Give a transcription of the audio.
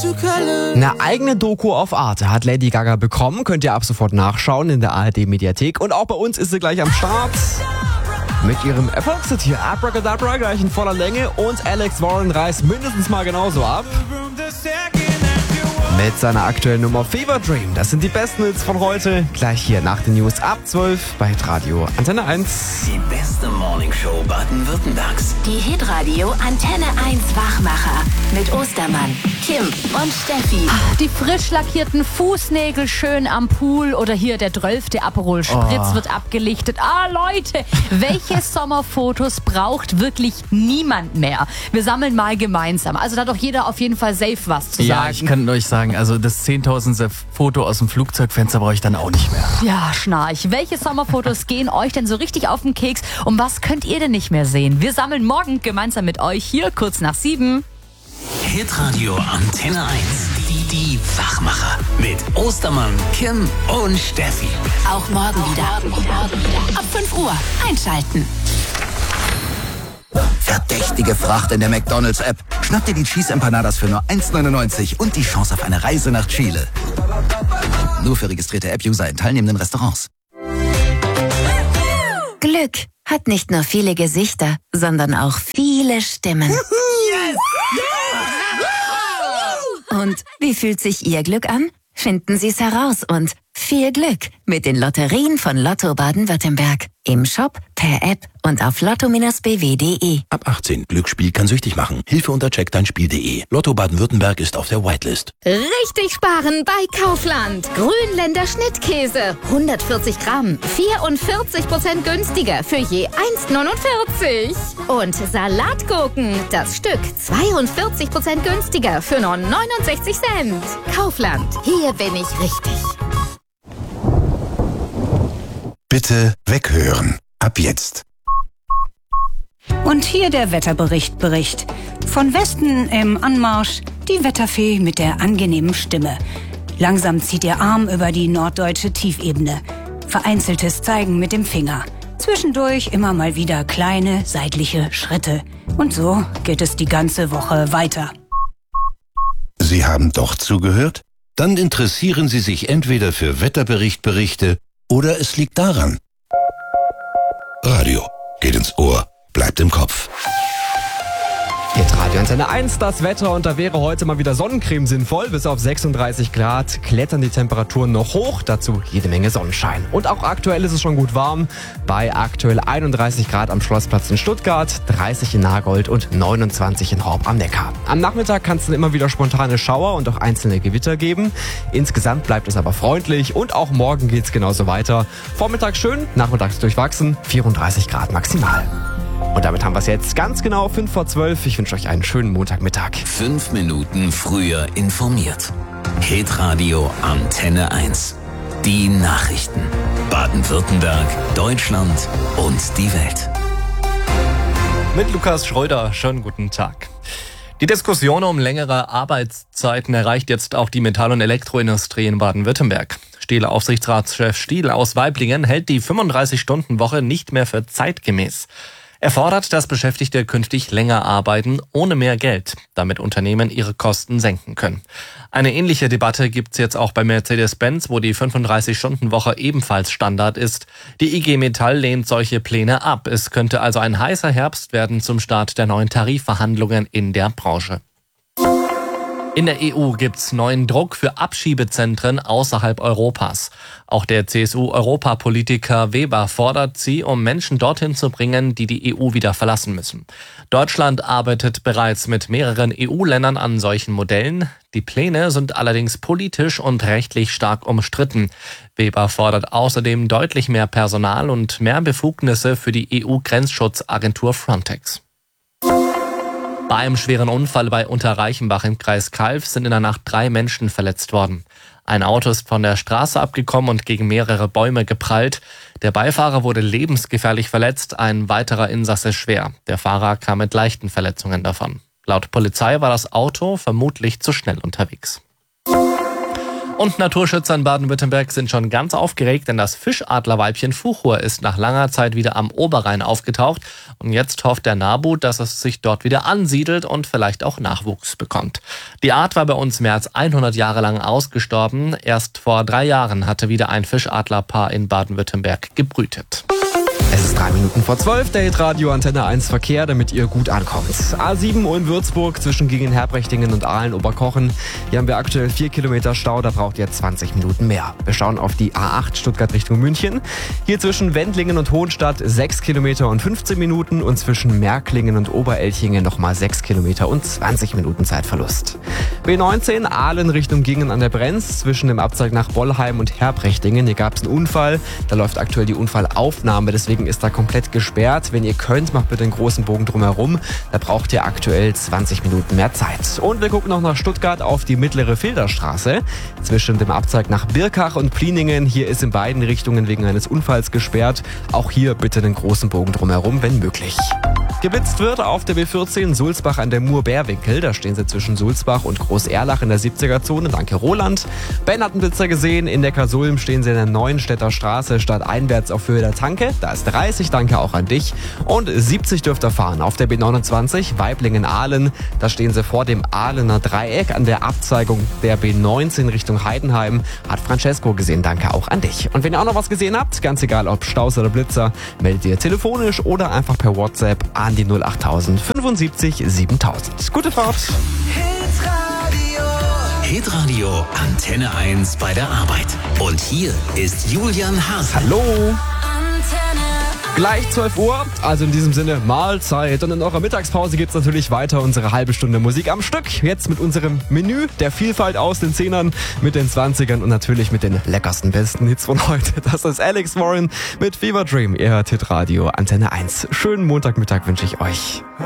Eine eigene Doku auf Arte hat Lady Gaga bekommen. Könnt ihr ab sofort nachschauen in der ARD-Mediathek. Und auch bei uns ist sie gleich am Start. Mit ihrem Erfolgshit hier Abracadabra gleich in voller Länge. Und Alex Warren reißt mindestens mal genauso ab. Mit seiner aktuellen Nummer Fever Dream. Das sind die besten Hits von heute. Gleich hier nach den News ab 12 bei Radio Antenne 1. Die beste Morningshow Baden-Württembergs. Die Hitradio Antenne 1 Wachmacher mit Ostermann, Kim und Steffi. Die frisch lackierten Fußnägel schön am Pool oder hier der 12. Aperol Spritz wird abgelichtet. Leute, welche Sommerfotos braucht wirklich niemand mehr? Wir sammeln mal gemeinsam. Also da hat doch jeder auf jeden Fall safe was zu sagen. Ja, ich kann euch sagen, also das 10.000. Foto aus dem Flugzeugfenster brauche ich dann auch nicht mehr. Ja, Schnarch. Welche Sommerfotos gehen euch denn so richtig auf den Keks? Und was könnt ihr denn nicht mehr sehen? Wir sammeln morgen gemeinsam mit euch hier kurz nach 7. Hitradio Antenne 1. Die Wachmacher. Mit Ostermann, Kim und Steffi. Auch morgen wieder. Ab 5 Uhr einschalten. Verdächtige Fracht in der McDonald's-App. Schnapp dir die Cheese Empanadas für nur 1,99 und die Chance auf eine Reise nach Chile. Nur für registrierte App-User in teilnehmenden Restaurants. Glück hat nicht nur viele Gesichter, sondern auch viele Stimmen. Yes! Und wie fühlt sich Ihr Glück an? Finden Sie es heraus und viel Glück mit den Lotterien von Lotto Baden-Württemberg. Im Shop, per App und auf lotto-bw.de. Ab 18. Glücksspiel kann süchtig machen. Hilfe unter checkdeinspiel.de. Lotto Baden-Württemberg ist auf der Whitelist. Richtig sparen bei Kaufland. Grünländer Schnittkäse. 140 Gramm. 44% günstiger für je 1,49. Und Salatgurken. Das Stück 42% günstiger für nur 69 Cent. Kaufland. Hier bin ich richtig. Bitte weghören. Ab jetzt. Und hier der Wetterbericht. Von Westen im Anmarsch die Wetterfee mit der angenehmen Stimme. Langsam zieht ihr Arm über die norddeutsche Tiefebene. Vereinzeltes Zeigen mit dem Finger. Zwischendurch immer mal wieder kleine seitliche Schritte. Und so geht es die ganze Woche weiter. Sie haben doch zugehört? Dann interessieren Sie sich entweder für Wetterberichte oder es liegt daran. Radio geht ins Ohr, bleibt im Kopf. Jetzt Radio Antenne 1, das Wetter, und da wäre heute mal wieder Sonnencreme sinnvoll. Bis auf 36 Grad klettern die Temperaturen noch hoch, dazu jede Menge Sonnenschein. Und auch aktuell ist es schon gut warm, bei aktuell 31 Grad am Schlossplatz in Stuttgart, 30 in Nagold und 29 in Horb am Neckar. Am Nachmittag kann es dann immer wieder spontane Schauer und auch einzelne Gewitter geben. Insgesamt bleibt es aber freundlich und auch morgen geht es genauso weiter. Vormittags schön, nachmittags durchwachsen, 34 Grad maximal. Und damit haben wir es jetzt ganz genau 5 vor 12. Ich wünsche euch einen schönen Montagmittag. 5 Minuten früher informiert. Hitradio Antenne 1. Die Nachrichten. Baden-Württemberg, Deutschland und die Welt. Mit Lukas Schröder, schönen guten Tag. Die Diskussion um längere Arbeitszeiten erreicht jetzt auch die Metall- und Elektroindustrie in Baden-Württemberg. Stihl-Aufsichtsratschef Stihl aus Waiblingen hält die 35-Stunden-Woche nicht mehr für zeitgemäß. Er fordert, dass Beschäftigte künftig länger arbeiten, ohne mehr Geld, damit Unternehmen ihre Kosten senken können. Eine ähnliche Debatte gibt's jetzt auch bei Mercedes-Benz, wo die 35-Stunden-Woche ebenfalls Standard ist. Die IG Metall lehnt solche Pläne ab. Es könnte also ein heißer Herbst werden zum Start der neuen Tarifverhandlungen in der Branche. In der EU gibt's neuen Druck für Abschiebezentren außerhalb Europas. Auch der CSU-Europapolitiker Weber fordert sie, um Menschen dorthin zu bringen, die die EU wieder verlassen müssen. Deutschland arbeitet bereits mit mehreren EU-Ländern an solchen Modellen. Die Pläne sind allerdings politisch und rechtlich stark umstritten. Weber fordert außerdem deutlich mehr Personal und mehr Befugnisse für die EU-Grenzschutzagentur Frontex. Bei einem schweren Unfall bei Unterreichenbach im Kreis Calw sind in der Nacht 3 Menschen verletzt worden. Ein Auto ist von der Straße abgekommen und gegen mehrere Bäume geprallt. Der Beifahrer wurde lebensgefährlich verletzt, ein weiterer Insasse schwer. Der Fahrer kam mit leichten Verletzungen davon. Laut Polizei war das Auto vermutlich zu schnell unterwegs. Und Naturschützer in Baden-Württemberg sind schon ganz aufgeregt, denn das Fischadlerweibchen Fuchur ist nach langer Zeit wieder am Oberrhein aufgetaucht. Und jetzt hofft der NABU, dass es sich dort wieder ansiedelt und vielleicht auch Nachwuchs bekommt. Die Art war bei uns mehr als 100 Jahre lang ausgestorben. Erst vor 3 Jahren hatte wieder ein Fischadlerpaar in Baden-Württemberg gebrütet. Es ist 3:03, der Hitradio Antenne 1 Verkehr, damit ihr gut ankommt. A7 Ulm-Würzburg zwischen Gingen-Herbrechtinghen und Aalen-Oberkochen. Hier haben wir aktuell 4 Kilometer Stau, da braucht ihr 20 Minuten mehr. Wir schauen auf die A8 Stuttgart Richtung München. Hier zwischen Wendlingen und Hohenstadt 6 Kilometer und 15 Minuten und zwischen Märklingen und Oberelchingen nochmal 6 Kilometer und 20 Minuten Zeitverlust. B19 Aalen Richtung Gingen an der Brenz zwischen dem Abzweig nach Bollheim und Herbrechtinghen. Hier gab es einen Unfall, da läuft aktuell die Unfallaufnahme, deswegen ist da komplett gesperrt. Wenn ihr könnt, macht bitte einen großen Bogen drumherum. Da braucht ihr aktuell 20 Minuten mehr Zeit. Und wir gucken noch nach Stuttgart auf die mittlere Filderstraße. Zwischen dem Abzweig nach Birkach und Pliningen. Hier ist in beiden Richtungen wegen eines Unfalls gesperrt. Auch hier bitte einen großen Bogen drumherum, wenn möglich. Geblitzt wird auf der B14 Sulzbach an der Mur-Bärwinkel. Da stehen sie zwischen Sulzbach und Groß-Erlach in der 70er-Zone. Danke Roland. Ben hat einen Blitzer gesehen. In Neckarsulm stehen sie in der Neuenstädter Straße stadteinwärts auf Höhe der Tanke. Da ist 30, danke auch an dich. Und 70 dürft ihr fahren auf der B29 Weiblingen-Ahlen. Da stehen sie vor dem Ahlener Dreieck an der Abzweigung der B19 Richtung Heidenheim. Hat Francesco gesehen, danke auch an dich. Und wenn ihr auch noch was gesehen habt, ganz egal ob Staus oder Blitzer, meldet ihr telefonisch oder einfach per WhatsApp an die 08000 75 7000. Gute Fahrt! Hitradio Antenne 1 bei der Arbeit. Und hier ist Julian Hase. Hallo! Gleich 12 Uhr, also in diesem Sinne Mahlzeit. Und in eurer Mittagspause geht's natürlich weiter, unsere halbe Stunde Musik am Stück. Jetzt mit unserem Menü der Vielfalt aus den 10ern, mit den 20ern und natürlich mit den leckersten, besten Hits von heute. Das ist Alex Warren mit Fever Dream. Ihr hört Hitradio Antenne 1. Schönen Montagmittag wünsche ich euch.